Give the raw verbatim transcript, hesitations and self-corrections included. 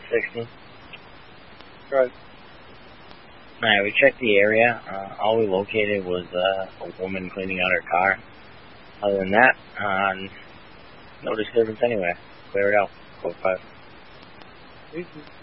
sixty. Right. Alright, we checked the area. Uh, all we located was uh, a woman cleaning out her car. Other than that, uh, no disturbance anywhere. Clear it out. Code five. Easy.